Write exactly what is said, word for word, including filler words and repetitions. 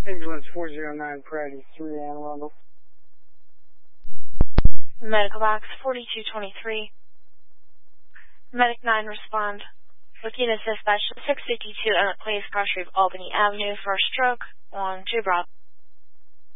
Ambulance four zero nine, priority three, Anne Arundel. Medical box forty-two twenty-three. Medic nine, respond. Looking at dispatch six fifty-two Emmett Place, Cross Street, Albany Avenue for a stroke on two Bravo.